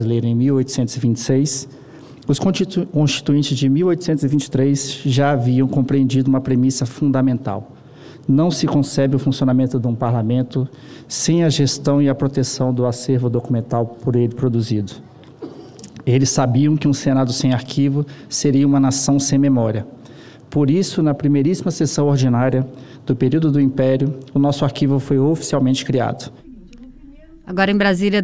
brasileira em 1826, os constituintes de 1823 já haviam compreendido uma premissa fundamental. Não se concebe o funcionamento de um parlamento sem a gestão e a proteção do acervo documental por ele produzido. Eles sabiam que um Senado sem arquivo seria uma nação sem memória. Por isso, na primeiríssima sessão ordinária do período do Império, o nosso arquivo foi oficialmente criado. Agora em Brasília,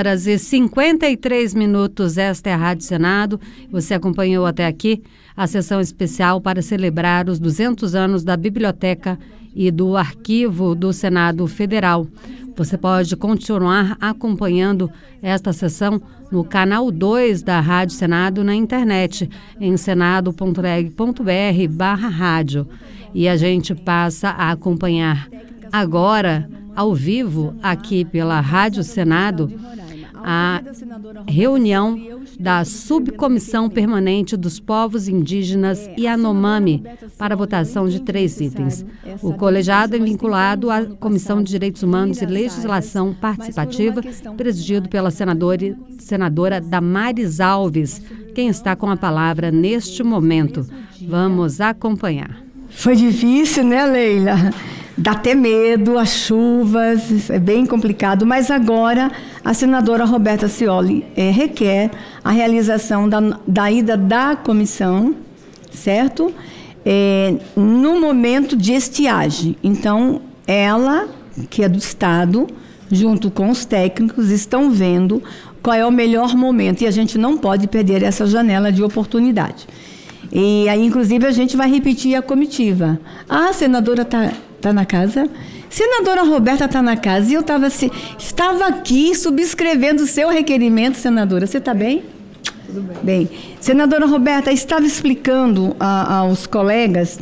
10h53. Esta é a Rádio Senado. Você acompanhou até aqui a sessão especial para celebrar os 200 anos da Biblioteca e do Arquivo do Senado Federal. Você pode continuar acompanhando esta sessão no canal 2 da Rádio Senado na internet, em senado.leg.br/rádio. E a gente passa a acompanhar agora, ao vivo, aqui pela Rádio Senado, a reunião da Subcomissão Permanente dos Povos Indígenas e Yanomami para a votação de 3 itens. O colegiado é vinculado à Comissão de Direitos Humanos e Legislação Participativa, presidido pela senadora Damares Alves, quem está com a palavra neste momento. Vamos acompanhar. Foi difícil, né, Leila? Dá até medo, as chuvas, é bem complicado, mas agora a senadora Roberta Cioli requer a realização da ida da comissão, certo? No momento de estiagem. Então, ela, que é do Estado, junto com os técnicos, estão vendo qual é o melhor momento e a gente não pode perder essa janela de oportunidade. E aí, inclusive, a gente vai repetir a comitiva. A senadora está na casa? Senadora Roberta está na casa e eu estava aqui subscrevendo o seu requerimento, senadora. Você está bem? Tudo bem. Bem, senadora Roberta, estava explicando aos colegas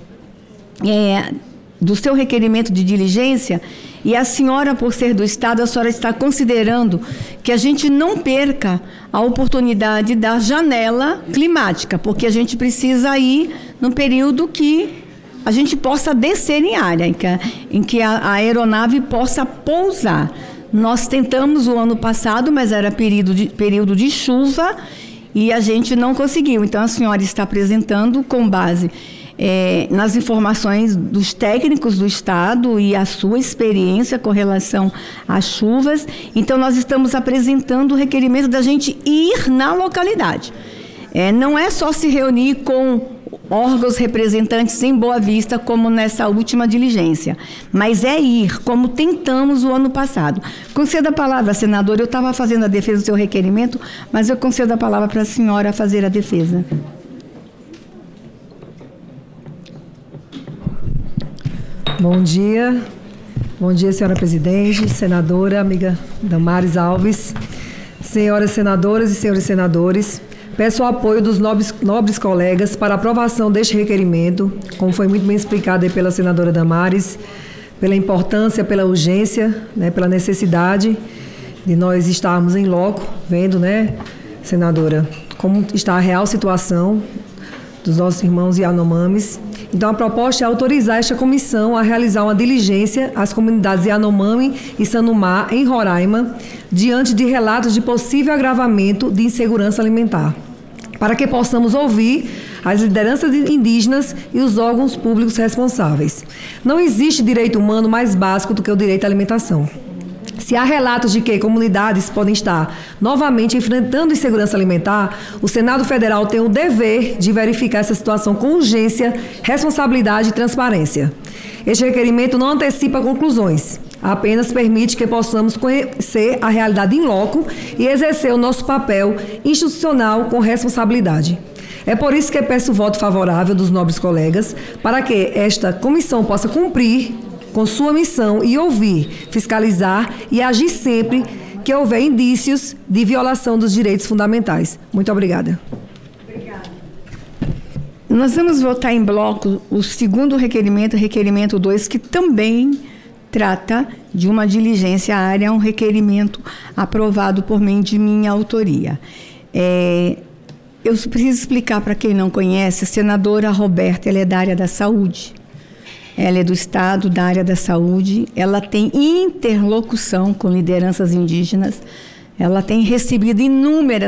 do seu requerimento de diligência e a senhora, por ser do Estado, a senhora está considerando que a gente não perca a oportunidade da janela climática, porque a gente precisa ir no período que a gente possa descer em área, em que a aeronave possa pousar. Nós tentamos o ano passado, mas era período de chuva e a gente não conseguiu. Então, a senhora está apresentando com base nas informações dos técnicos do Estado e a sua experiência com relação às chuvas. Então, nós estamos apresentando o requerimento da gente ir na localidade. Não é só se reunir com órgãos representantes em Boa Vista, como nessa última diligência, mas é ir, como tentamos o ano passado. Concedo a palavra, senadora. Eu estava fazendo a defesa do seu requerimento, mas eu concedo a palavra para a senhora fazer a defesa. Bom dia, senhora presidente, senadora, amiga Damares Alves, senhoras senadoras e senhores senadores. Peço o apoio dos nobres colegas para a aprovação deste requerimento, como foi muito bem explicado aí pela senadora Damares, pela importância, pela urgência, né, pela necessidade de nós estarmos em loco, vendo, né, senadora, como está a real situação dos nossos irmãos Yanomamis. Então, a proposta é autorizar esta comissão a realizar uma diligência às comunidades Yanomami e Sanumá, em Roraima, diante de relatos de possível agravamento de insegurança alimentar, para que possamos ouvir as lideranças indígenas e os órgãos públicos responsáveis. Não existe direito humano mais básico do que o direito à alimentação. Se há relatos de que comunidades podem estar novamente enfrentando insegurança alimentar, o Senado Federal tem o dever de verificar essa situação com urgência, responsabilidade e transparência. Este requerimento não antecipa conclusões, apenas permite que possamos conhecer a realidade in loco e exercer o nosso papel institucional com responsabilidade. É por isso que peço o voto favorável dos nobres colegas para que esta comissão possa cumprir com sua missão e ouvir, fiscalizar e agir sempre que houver indícios de violação dos direitos fundamentais. Muito obrigada. Nós vamos votar em bloco o segundo requerimento, requerimento 2, que também trata de uma diligência à área, um requerimento aprovado por mim de minha autoria. Eu preciso explicar para quem não conhece, a senadora Roberta, ela é da área da saúde. Ela é do Estado, da área da saúde, ela tem interlocução com lideranças indígenas, ela tem recebido inúmeras